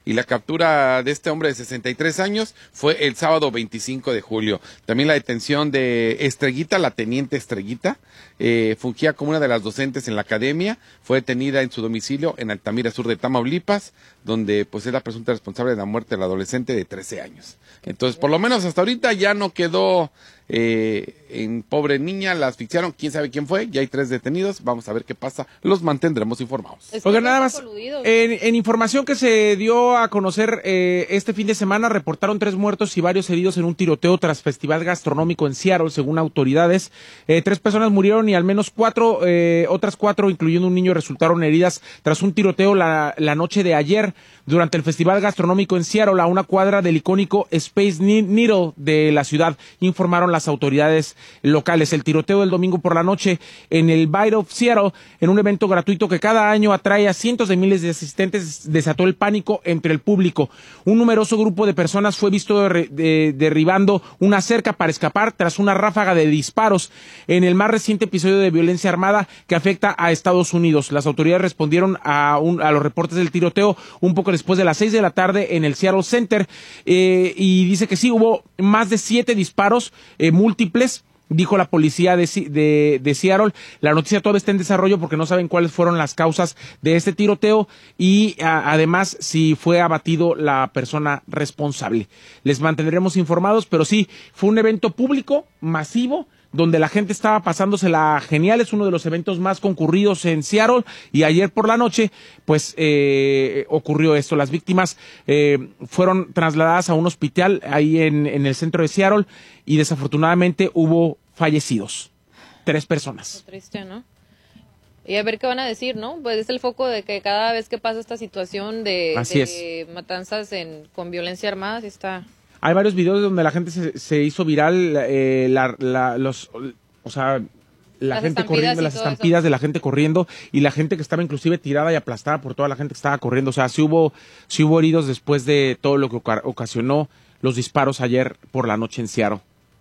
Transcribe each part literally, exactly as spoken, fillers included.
y la captura de este hombre de sesenta y tres años fue el sábado veinticinco de julio. También la detención de Estrellita, la teniente Estrellita, eh, fungía como una de las docentes en la academia, fue detenida en su domicilio en Altamira Sur de Tamaulipas, donde pues es la presunta responsable de la muerte del adolescente de trece años. Entonces, por lo menos hasta ahorita ya no quedó eh, en pobre niña, la asfixiaron, quién sabe quién fue, ya hay tres detenidos, vamos a ver qué pasa, los mantendremos informados. Oiga, nada más, en, en información que se dio a conocer eh, este fin de semana, reportaron tres muertos y varios heridos en un tiroteo tras festival gastronómico en Seattle, según autoridades. Eh, tres personas murieron y al menos cuatro, eh, otras cuatro, incluyendo un niño, resultaron heridas tras un tiroteo la, la noche de ayer durante el festival gastronómico en Seattle, a una cuadra del icónico Space Needle de la ciudad, informaron las autoridades locales. El tiroteo del domingo por la noche en el Bite of Seattle, en un evento gratuito que cada año atrae a cientos de miles de asistentes, desató el pánico entre el público. Un numeroso grupo de personas fue visto de, de, derribando una cerca para escapar tras una ráfaga de disparos en el más reciente episodio de violencia armada que afecta a Estados Unidos. Las autoridades respondieron a, un, a los reportes del tiroteo un poco después de las seis de la tarde en el Seattle Center, eh, y dice que sí, hubo más de siete disparos eh, múltiples, dijo la policía de, de, de Seattle. La noticia todavía está en desarrollo porque no saben cuáles fueron las causas de este tiroteo y a, además si fue abatido la persona responsable. Les mantendremos informados, pero sí, fue un evento público, masivo, donde la gente estaba pasándosela genial. Es uno de los eventos más concurridos en Seattle y ayer por la noche pues eh, ocurrió esto. Las víctimas eh, fueron trasladadas a un hospital ahí en, en el centro de Seattle y desafortunadamente hubo fallecidos, tres personas. Qué triste, ¿no? Y a ver qué van a decir, ¿no? Pues es el foco de que cada vez que pasa esta situación de, de matanzas en, con violencia armada, sí está... Hay varios videos donde la gente se, se hizo viral, eh, la, la, los, o sea, la las gente corriendo, las estampidas eso. de la gente corriendo y la gente que estaba inclusive tirada y aplastada por toda la gente que estaba corriendo. O sea, sí hubo, sí hubo heridos después de todo lo que ocasionó los disparos ayer por la noche en Seattle.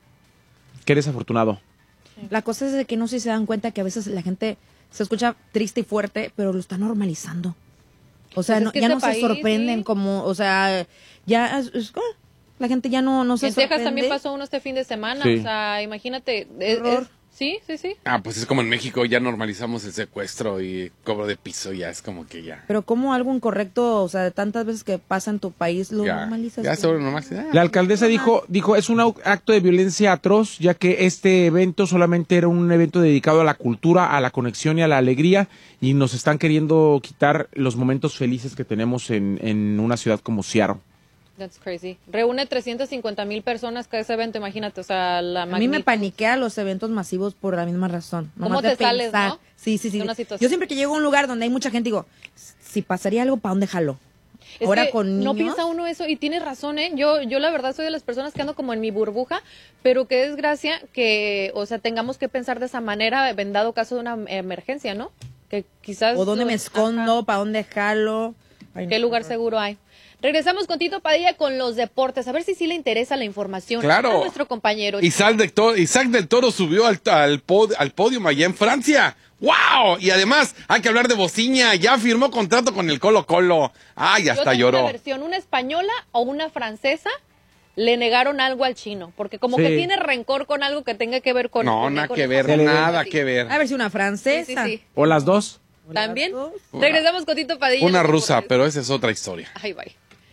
Qué desafortunado. La cosa es de que no sé si se dan cuenta que a veces la gente se escucha triste y fuerte, pero lo está normalizando. O sea, pues no, es que ya este no país, se sorprenden, ¿sí? Como, o sea, ya es, es, la gente ya no, no se en sorprende. En Texas también pasó uno este fin de semana, sí. O sea, imagínate. Es, es, sí, sí, sí. Ah, pues es como en México, ya normalizamos el secuestro y cobro de piso, ya es como que ya. Pero como algo incorrecto, o sea, de tantas veces que pasa en tu país, lo ya, normalizas. Ya sobre normalizar. La alcaldesa dijo, dijo, es un acto de violencia atroz, ya que este evento solamente era un evento dedicado a la cultura, a la conexión y a la alegría, y nos están queriendo quitar los momentos felices que tenemos en, en una ciudad como Seattle. That's crazy. Reúne trescientas cincuenta mil personas cada ese evento, imagínate, o sea, la magnitud. A mí me paniquea los eventos masivos por la misma razón. ¿Cómo te sales, no? Sí, sí, sí. Yo siempre que llego a un lugar donde hay mucha gente digo, si pasaría algo, ¿para dónde jalo? Es Ahora que con niños. No piensa uno eso y tienes razón, ¿eh? Yo, yo la verdad soy de las personas que ando como en mi burbuja, pero qué desgracia que, o sea, tengamos que pensar de esa manera, en dado caso de una emergencia, ¿no? Que quizás. O dónde me escondo, para dónde jalo. Ay, ¿qué no, lugar no. seguro hay? Regresamos con Tito Padilla con los deportes, a ver si sí le interesa la información claro. a nuestro compañero. Isaac del Toro, Isaac del Toro subió al, al, pod, al podio allá en Francia. ¡Wow! Y además hay que hablar de Bociña, ya firmó contrato con el Colo Colo. ¡Ay, hasta Yo lloró! Una versión, una española o una francesa le negaron algo al chino, porque como sí. que tiene rencor con algo que tenga que ver con... No, con nada con que ver, nada que ver. A ver si una francesa. Sí, sí, sí. O las dos. ¿También? Regresamos con Tito Padilla. Una rusa, pero esa es otra historia. Ay, bye.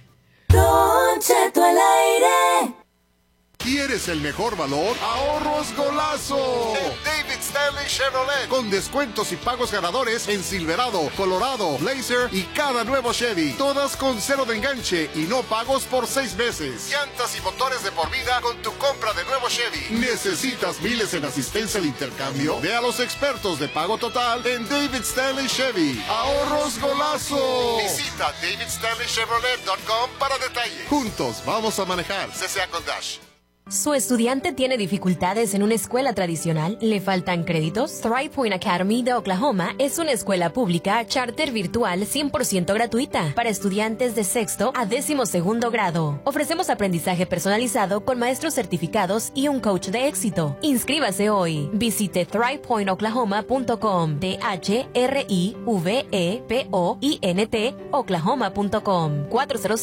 Don Cheto al aire. ¿Quieres el mejor valor? ¡Ahorros Golazo! En David Stanley Chevrolet. Con descuentos y pagos ganadores en Silverado, Colorado, Blazer y cada nuevo Chevy. Todas con cero de enganche y no pagos por seis meses. Llantas y motores de por vida con tu compra de nuevo Chevy. ¿Necesitas miles en asistencia de intercambio? Ve a los expertos de pago total en David Stanley Chevy. ¡Ahorros Golazo! Visita david stanley chevrolet punto com para detalle. Juntos vamos a manejar. C C A con Dash. ¿Su estudiante tiene dificultades en una escuela tradicional? ¿Le faltan créditos? Thrive Point Academy de Oklahoma es una escuela pública charter virtual cien por ciento gratuita para estudiantes de sexto a décimo segundo grado. Ofrecemos aprendizaje personalizado con maestros certificados y un coach de éxito. Inscríbase hoy. Visite thrive point oklahoma punto com. T H R I V E P O I N T Oklahoma punto com. cuatro cero